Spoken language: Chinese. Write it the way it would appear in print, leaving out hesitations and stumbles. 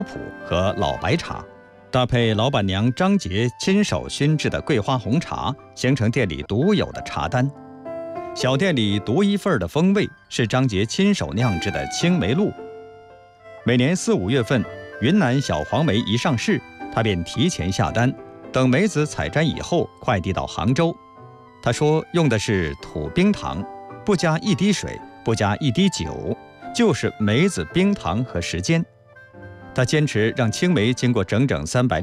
普和老白茶，搭配老板娘张杰亲手熏制的桂花红茶，形成店里独有的茶单。小店里独一份的风味是张杰亲手酿制的青梅露。每年4、5月份，云南小黄梅一上市，他便提前下单，等梅子采摘以后快递到杭州。他说用的是土冰糖，不加一滴水，不加一滴酒，就是梅子、冰糖和时间。他坚持让青梅经过整整360